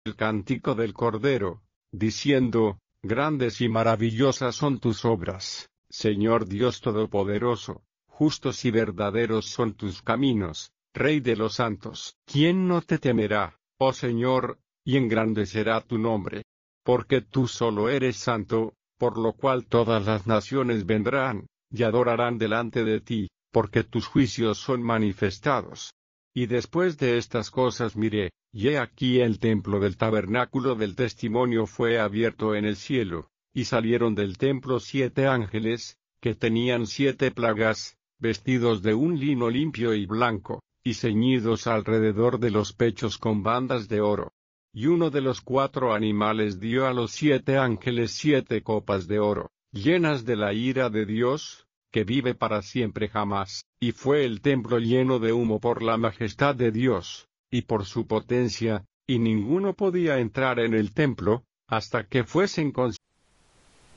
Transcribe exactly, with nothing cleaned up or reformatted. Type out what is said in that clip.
el cántico del Cordero, diciendo: Grandes y maravillosas son tus obras, Señor Dios Todopoderoso, justos y verdaderos son tus caminos, Rey de los santos. ¿Quién no te temerá, oh Señor, y engrandecerá tu nombre? Porque tú solo eres santo, por lo cual todas las naciones vendrán, y adorarán delante de ti, porque tus juicios son manifestados. Y después de estas cosas miré, y he aquí el templo del tabernáculo del testimonio fue abierto en el cielo, y salieron del templo siete ángeles, que tenían siete plagas, vestidos de un lino limpio y blanco, y ceñidos alrededor de los pechos con bandas de oro. Y uno de los cuatro animales dio a los siete ángeles siete copas de oro, llenas de la ira de Dios, que vive para siempre jamás, y fue el templo lleno de humo por la majestad de Dios, y por su potencia, y ninguno podía entrar en el templo, hasta que fuesen consumidos.